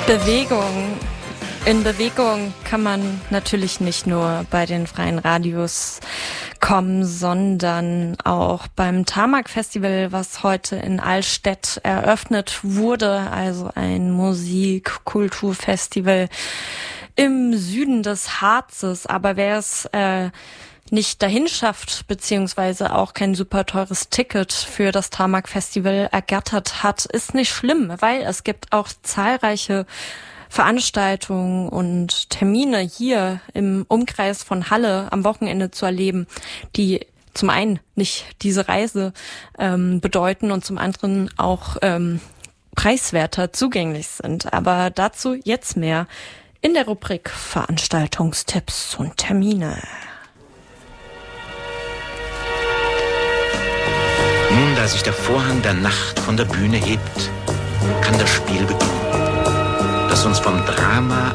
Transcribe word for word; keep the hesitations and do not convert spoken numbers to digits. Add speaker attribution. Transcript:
Speaker 1: Bewegung. In Bewegung kann man natürlich nicht nur bei den freien Radios kommen, sondern auch beim Tarmac Festival, was heute in Allstedt eröffnet wurde, also ein Musik-Kulturfestival im Süden des Harzes. Aber wer es äh, nicht dahin schafft, beziehungsweise auch kein super teures Ticket für das Tarmac Festival ergattert hat, ist nicht schlimm, weil es gibt auch zahlreiche Veranstaltungen und Termine hier im Umkreis von Halle am Wochenende zu erleben, die zum einen nicht diese Reise ähm, bedeuten und zum anderen auch ähm, preiswerter zugänglich sind. Aber dazu jetzt mehr in der Rubrik Veranstaltungstipps und Termine.
Speaker 2: Nun, da sich der Vorhang der Nacht von der Bühne hebt, kann das Spiel beginnen, das uns vom Drama